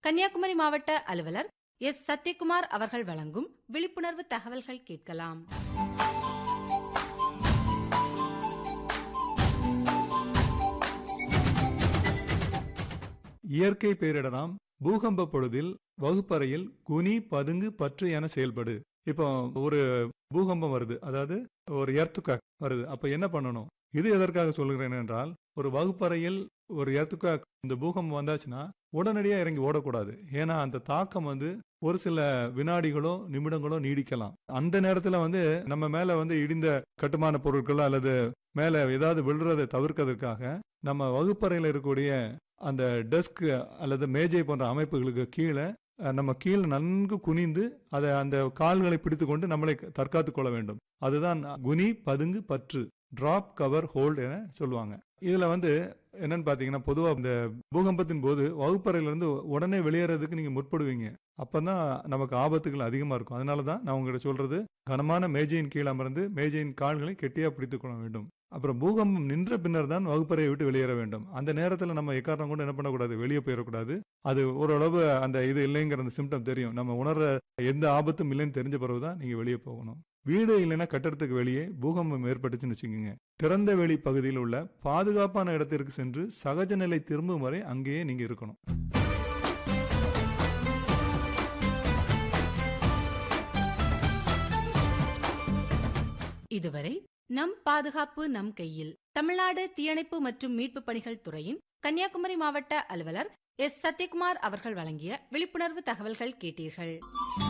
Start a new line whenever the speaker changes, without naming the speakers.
கன்னியாகுமரி மாவட்ட அலுவலர் எஸ் சத்யகுமார் அவர்கள் வழங்கும் விழிப்புணர்வு தகவல்கள் கேட்கலாம்.
இயற்கை பேரிடராம் பூகம்ப பொழுதில் வகுப்பறையில் குனி பதுங்கு பற்று என செயல்படு. இப்போ ஒரு பூகம்பம் வருது, அதாவது ஒரு எர்த்குவேக் வருது. அப்ப என்ன பண்ணணும்? இது எதற்காக சொல்கிறேன் என்றால், ஒரு வகுப்பறையில் ஒரு எர்த்குவேக், இந்த பூகம்பம் வந்தாச்சுன்னா உடனடியா இறங்கி ஓடக்கூடாது. ஏன்னா அந்த தாக்கம் ஒரு சில வினாடிகளோ நிமிடங்களோ நீடிக்கலாம். அந்த நேரத்துல நம்ம மேல இடிந்த கட்டுமான பொருட்களோ அல்லது மேல ஏதாவது விழுறதை தவிர்க்கிறதுக்காக நம்ம வகுப்பறையில் இருக்கக்கூடிய அந்த டெஸ்க் அல்லது மேஜை போன்ற அமைப்புகளுக்கு கீழே நம்ம கீழே நன்கு குனிந்து அந்த கால்களை பிடித்து கொண்டு நம்மளை தற்காத்துக் கொள்ள வேண்டும். அதுதான் குனி பதுங்கு பற்று, டிராப் கவர் ஹோல்ட் என சொல்லுவாங்க. இதுல என்னன்னு பாத்தீங்கன்னா, பொதுவா இந்த பூகம்பத்தின் போது வகுப்பறையிலிருந்து உடனே வெளியேறதுக்கு நீங்க முற்படுவீங்க. அப்பதான் நமக்கு ஆபத்துகள் அதிகமா இருக்கும். அதனாலதான் நான் உங்ககிட்ட சொல்றது, கனமான மேஜையின் கீழ் அமர்ந்து மேஜையின் கால்களை கெட்டியா பிடித்துக் கொள்ள வேண்டும். அப்புறம் பூகம்பம் நின்ற பின்னர் தான் வகுப்பறையை விட்டு வெளியேற வேண்டும். அந்த நேரத்தில் நம்ம எக்காரணம் கொண்டு என்ன பண்ணக்கூடாது, வெளியே போயிடக்கூடாது. அது ஓரளவு அந்த இது இல்லைங்கிற அந்த சிம்டம் தெரியும், நம்ம உணர்ற எந்த ஆபத்தும் இல்லைன்னு தெரிஞ்ச பிறகுதான் நீங்க வெளியே போகணும். வீடு இல்லைன்னா கட்டடத்துக்கு வெளியே பூகம்பம் ஏற்பட்டுச்சுன்னு வச்சுக்கோங்க, திறந்த வெளி பகுதியில் உள்ள பாதுகாப்பான இடத்திற்கு சென்று சகஜ நிலை திரும்பும் வரை அங்கேயே நீங்க இருக்கணும்.
இதுவரை நம் பாதுகாப்பு நம் கையில், தமிழ்நாடு தீயணைப்பு மற்றும் மீட்பு பணிகள் துறையின் கன்னியாகுமரி மாவட்ட அலுவலர் எஸ் சத்யகுமார் அவர்கள் வழங்கிய விழிப்புணர்வு தகவல்கள் கேட்டீர்கள்.